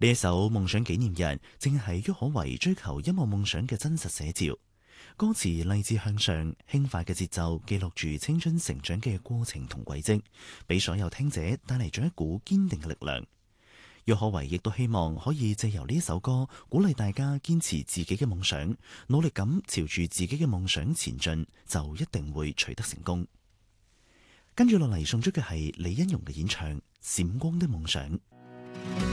呢一首《夢想紀念日》正係郁可唯追求音樂夢想嘅真實寫照。歌詞勵志向上，輕快嘅節奏記錄住青春成長嘅過程同軌跡，俾所有聽者帶嚟咗一股堅定嘅力量。郁可唯亦都希望可以借由呢一首歌，鼓勵大家堅持自己嘅夢想，努力咁朝住自己嘅夢想前進，就一定會取得成功。跟住落嚟送出嘅係李欣蓉嘅演唱《閃光的夢想》。